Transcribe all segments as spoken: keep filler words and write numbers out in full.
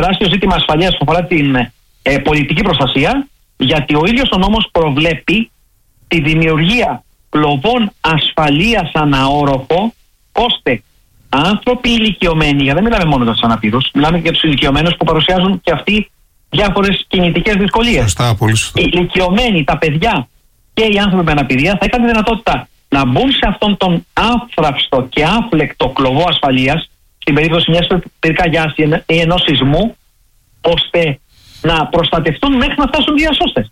τεράστιο ζήτημα ασφαλείας που αφορά την ε, πολιτική προστασία, γιατί ο ίδιος ο νόμος προβλέπει τη δημιουργία κλοβών ασφαλείας αναόροφο, ώστε άνθρωποι ηλικιωμένοι, γιατί δεν μιλάμε μόνο για τους αναπήρους, μιλάμε και για τους ηλικιωμένους που παρουσιάζουν και αυτοί διάφορες κινητικές δυσκολίες. Σωστά, πολύ σωστά. Οι ηλικιωμένοι, τα παιδιά και οι άνθρωποι με αναπηρία θα είχαν τη δυνατότητα να μπουν σε αυτόν τον άφραυστο και άφλεκτο κλωβό ασφαλείας, στην περίπτωση μιας πυρκαγιάς ή ενός σεισμού, ώστε να προστατευτούν μέχρι να φτάσουν διασώστες.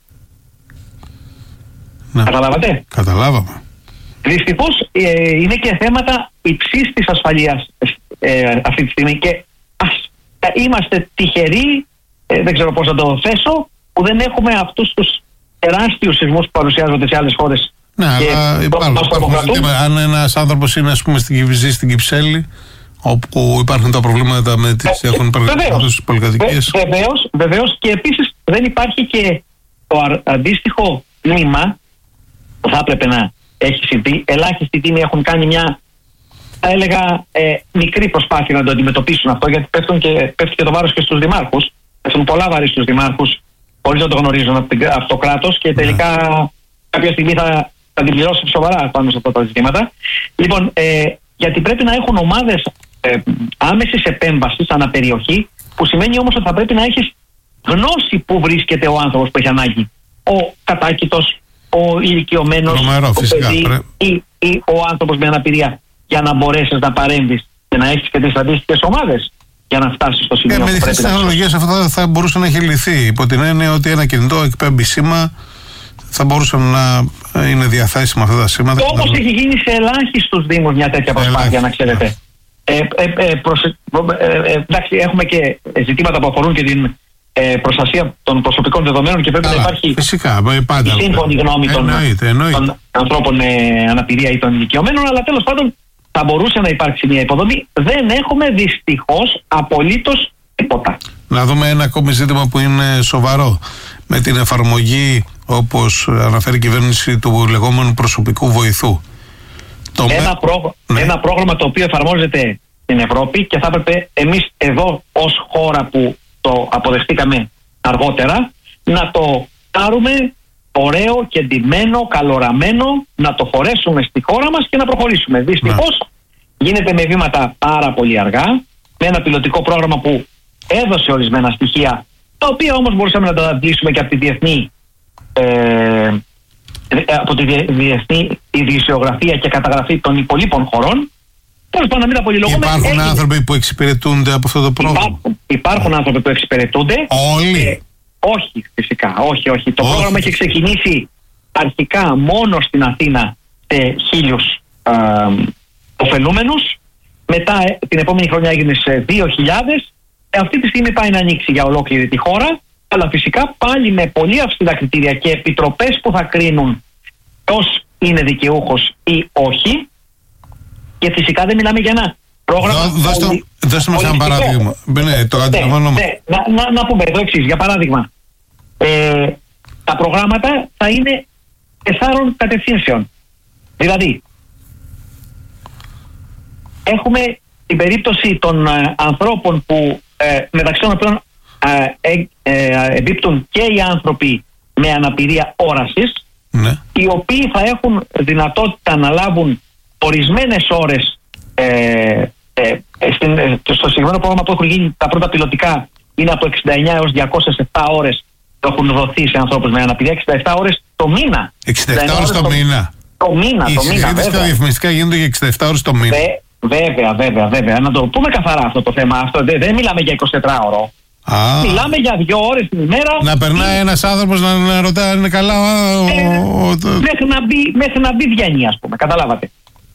Ναι. Καταλάβατε? Καταλάβαμε. Δυστυχώς ε, είναι και θέματα υψής της ασφαλείας ε, αυτή τη στιγμή και ας, ε, είμαστε τυχεροί, ε, δεν ξέρω πώς να το θέσω, που δεν έχουμε αυτούς τους τεράστιους σεισμούς που παρουσιάζονται σε άλλες χώρες. Ναι, αλλά υπάρχουν. Αν ένας άνθρωπος είναι, ας πούμε, στην Κηφισή, στην Κυψέλη, όπου υπάρχουν τα προβλήματα με τις έχουν παραδείγματος τις πολυκατοικίες. Βεβαίως, βεβαίως, και επίσης δεν υπάρχει και το αντίστοιχο τμήμα που θα έπρεπε να έχει συμβεί. Ελάχιστοι τίμοι έχουν κάνει μια, θα έλεγα, ε, μικρή προσπάθεια να το αντιμετωπίσουν αυτό, γιατί πέφτουν και, πέφτει και το βάρος και στους δημάρχους. Πέφτουν πολλά βάρη στους δημάρχους, χωρίς να το γνωρίζουν από, από το κράτος, και τελικά yeah. κάποια στιγμή θα, θα την πληρώσει σοβαρά πάνω σε αυτά τα ζητήματα. Λοιπόν, ε, γιατί πρέπει να έχουν ομάδες ε, άμεσης επέμβασης αναπεριοχή, που σημαίνει όμως ότι θα πρέπει να έχεις γνώση που βρίσκεται ο άνθρωπος που έχει ανάγκη. Ο κατάκητος, ο ηλικιωμένος, ο παιδί ή, ή ο άνθρωπος με αναπηρία, για να μπορέσεις να παρέμβεις και να έχεις και τις αντίστοιχες ομάδες για να φτάσεις στο σημείο. Και με τις τεχνολογίες αυτό θα μπορούσε να έχει λυθεί, υπό την έννοια ότι ένα κινητό εκπέμπει σήμα, θα μπορούσαν να είναι διαθέσιμα αυτά τα σήματα. Όπως να... έχει γίνει σε ελάχιστους δήμους μια τέτοια προσπάθεια, να ξέρετε. Ε, ε, ε, προσε... ε, ε, εντάξει, έχουμε και ζητήματα που αφορούν και την ε, προστασία των προσωπικών δεδομένων και πρέπει Καλά, να υπάρχει φυσικά, πάντα, η σύμφωνη γνώμη των, εννοείται, εννοείται. των ανθρώπων με αναπηρία ή των ηλικιωμένων, αλλά τέλος πάντων θα μπορούσε να υπάρξει μια υποδομή. Δεν έχουμε δυστυχώς απολύτως τίποτα. Να δούμε ένα ακόμη ζήτημα που είναι σοβαρό. Με την εφαρμογή, όπως αναφέρει η κυβέρνηση, του λεγόμενου προσωπικού βοηθού. Το ένα, με... προ... ναι. ένα πρόγραμμα το οποίο εφαρμόζεται στην Ευρώπη και θα έπρεπε εμείς εδώ ως χώρα που το αποδεχτήκαμε αργότερα να το πάρουμε ωραίο και ντυμένο, καλοραμένο, να το φορέσουμε στη χώρα μας και να προχωρήσουμε. Δυστυχώς ναι. γίνεται με βήματα πάρα πολύ αργά, με ένα πιλωτικό πρόγραμμα που έδωσε ορισμένα στοιχεία, τα οποία όμως μπορούσαμε να τα αντλήσουμε και από τη διεθνή ε, από τη διεθνή ειδησιογραφία και καταγραφή των υπολείπων χωρών. Τέλος πάντων, να μην τα πολυλογούμε. Υπάρχουν έγινε... άνθρωποι που εξυπηρετούνται από αυτό το πρόγραμμα. Υπάρχουν, υπάρχουν άνθρωποι που εξυπηρετούνται. Όλοι. Ε, όχι, φυσικά. Όχι, όχι. Το όχι. πρόγραμμα έχει ξεκινήσει αρχικά μόνο στην Αθήνα σε χίλιους ε, ωφελούμενους. Μετά ε, την επόμενη χρονιά έγινε σε δύο χιλιάδες. Ε, αυτή τη στιγμή πάει να ανοίξει για ολόκληρη τη χώρα. Αλλά φυσικά πάλι με πολύ αυστηρά κριτήρια και επιτροπές που θα κρίνουν ποιος είναι δικαιούχος ή όχι. Και φυσικά δεν μιλάμε για ένα πρόγραμμα. Δώστε μας ένα παράδειγμα. Ναι, το αντιλαμβάνω. Ναι, να, να, να πούμε εδώ εξής. Για παράδειγμα, ε, τα προγράμματα θα είναι τεσσάρων κατευθύνσεων. Δηλαδή, έχουμε την περίπτωση των ε, ανθρώπων που ε, μεταξύ των οποίων ε, ε, ε, εμπίπτουν και οι άνθρωποι με αναπηρία όρασης, ναι. οι οποίοι θα έχουν δυνατότητα να λάβουν ορισμένες ώρες ε, ε, στην, ε, στο συγκεκριμένο πρόγραμμα που έχουν γίνει τα πρώτα πιλωτικά είναι από εξήντα εννιά έως διακόσιες επτά ώρες που έχουν δοθεί σε ανθρώπους με αναπηρία, εξήντα επτά ώρες το μήνα. εξήντα επτά ώρες το μήνα. Το μήνα, Οι το μήνα. Οι τα διαφημιστικά γίνονται για εξήντα επτά ώρες το μήνα. Βε, βέβαια, βέβαια, βέβαια. Να το πούμε καθαρά αυτό το θέμα. Αυτό, δεν, δεν μιλάμε για εικοσιτετράωρο. Α, μιλάμε για δύο ώρες την ημέρα. Να περνάει ένας άνθρωπος να, να ρωτάει αν είναι καλά. Ε, ο, ο, το... μέχρι, να μπει, μέχρι να μπει βγαίνει, ας πούμε. Καταλάβατε.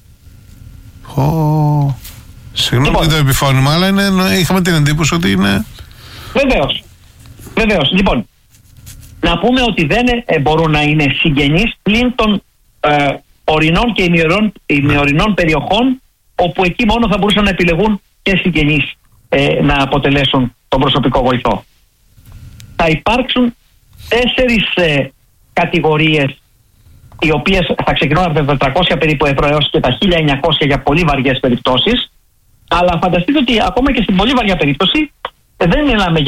Oh. Συγγνώμη λοιπόν, το επιφώνημα, αλλά είναι, είχαμε την εντύπωση ότι είναι. Βεβαίως. Βεβαίως. Λοιπόν, να πούμε ότι δεν ε, μπορούν να είναι συγγενείς πλην των ε, ορεινών και ημιορεινών περιοχών, όπου εκεί μόνο θα μπορούσαν να επιλεγούν και συγγενείς ε, να αποτελέσουν τον προσωπικό βοηθό. Θα υπάρξουν τέσσερις ε, κατηγορίες, οι οποίες θα ξεκινούν από τα τετρακόσια περίπου ευρώ έως και τα χίλια εννιακόσια για πολύ βαριές περιπτώσεις. Αλλά φανταστείτε ότι ακόμα και στην πολύ βαριά περίπτωση δεν μιλάμε για